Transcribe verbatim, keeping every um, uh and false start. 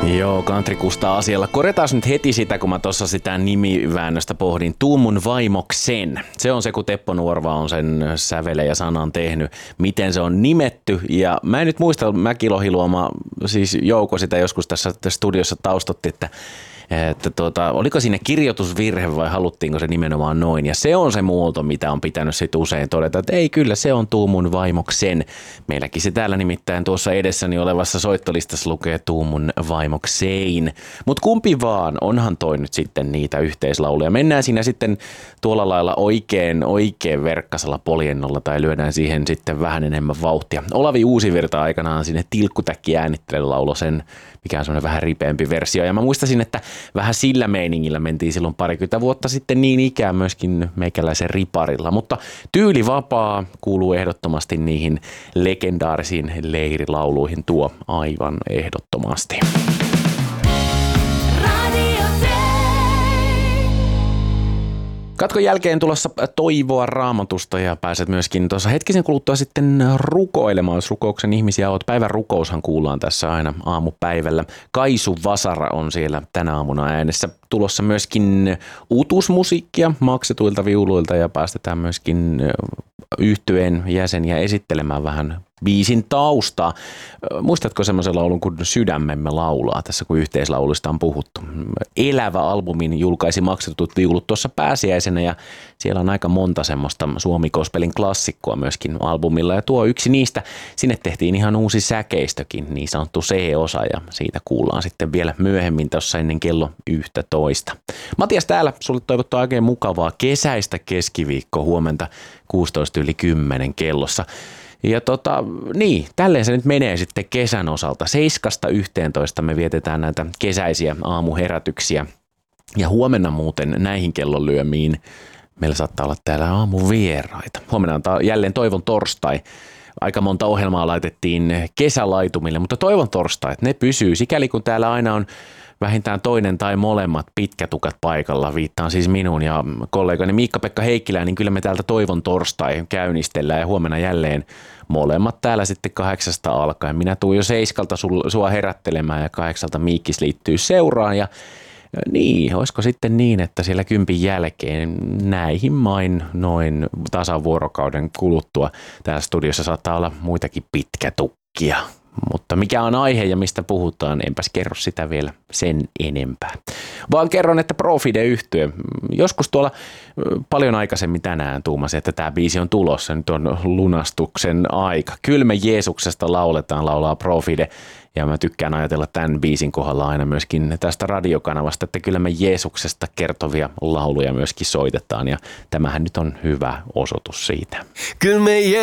Joo, Country-kustaa asialla. Korjataan nyt heti sitä, kun mä tuossa sitä nimiväännöstä pohdin. Tuumun vaimoksen. Se on se, kun Teppo Nuorva on sen sävelen ja sanan tehnyt, miten se on nimetty. Ja mä en nyt muista, Mäki Lohiluoma, siis Jouko sitä joskus tässä studiossa taustotti, että että tuota, oliko siinä kirjoitusvirhe vai haluttiinko se nimenomaan noin. Ja se on se muoto, mitä on pitänyt sit usein todeta, että ei kyllä, se on Tuumun vaimoksen. Meilläkin se täällä nimittäin tuossa edessäni olevassa soittolistassa lukee Tuumun vaimoksein. Mutta kumpi vaan, onhan toi nyt sitten niitä yhteislauluja. Mennään siinä sitten tuolla lailla oikein, oikein verkkasella poljennolla tai lyödään siihen sitten vähän enemmän vauhtia. Olavi Uusivirta aikanaan sinne tilkkutäkki äänittelyllä lauloi sen, mikä on semmoinen vähän ripeämpi versio. Ja mä muistasin, että vähän sillä meiningillä mentiin silloin parikymmentä vuotta sitten niin ikään myöskin meikäläisen riparilla. Mutta Tyylivapaa kuuluu ehdottomasti niihin legendaarisiin leirilauluihin tuo aivan ehdottomasti. Katkon jälkeen tulossa toivoa Raamatusta ja pääset myöskin tuossa hetkisen kuluttua sitten rukoilemaan, jos rukouksen ihmisiä oot. Päivän rukoushan kuullaan tässä aina aamupäivällä. Kaisu Vasara on siellä tänä aamuna äänessä. Tulossa myöskin uutuusmusiikkia maksetuilta viuluilta ja päästetään myöskin yhtyeen jäseniä esittelemään vähän biisin taustaa. Muistatko semmoisen laulun kuin Sydämemme laulaa tässä, kun yhteislauluista on puhuttu? Elävä albumin julkaisi maksetut viulut tuossa pääsiäisenä ja siellä on aika monta semmoista Suomi-gospelin klassikkoa myöskin albumilla. Ja tuo yksi niistä, sinne tehtiin ihan uusi säkeistökin, niin sanottu C-osa ja siitä kuullaan sitten vielä myöhemmin tuossa ennen kello yksitoista. Matias täällä, sulle toivottaa oikein mukavaa kesäistä keskiviikkoa huomenta kuusitoista yli kymmenen kellossa. Ja tota, niin, tälleen se nyt menee sitten kesän osalta. seiskasta yhteentoista me vietetään näitä kesäisiä aamuherätyksiä. Ja huomenna muuten näihin kellonlyömiin meillä saattaa olla täällä aamuvieraita. Huomenna on jälleen Toivon torstai. Aika monta ohjelmaa laitettiin kesälaitumille, mutta Toivon torstai, ne pysyy. Sikäli kun täällä aina on vähintään toinen tai molemmat pitkätukat paikalla, viittaan siis minun ja kollegani Miikka-Pekka Heikkilä, niin kyllä me täältä Toivon torstai käynnistellään ja huomenna jälleen molemmat täällä sitten kahdeksasta alkaen. Minä tuun jo seiskalta sua herättelemään ja kahdeksalta Miikkis liittyy seuraan ja niin, olisiko sitten niin, että siellä kympin jälkeen näihin main noin tasan vuorokauden kuluttua täällä studiossa saattaa olla muitakin pitkätukkia. Mutta mikä on aihe ja mistä puhutaan, enpäs kerro sitä vielä sen enempää. Vaan kerron, että Profide-yhtye. Joskus tuolla paljon aikaisemmin tänään tuumasin, että tämä biisi on tulossa. Nyt on lunastuksen aika. Kyllä me Jeesuksesta lauletaan, laulaa Profide. Ja mä tykkään ajatella tämän biisin kohdalla aina myöskin tästä radiokanavasta, että kyllä me Jeesuksesta kertovia lauluja myöskin soitetaan. Ja tämähän nyt on hyvä osoitus siitä. Kyllä me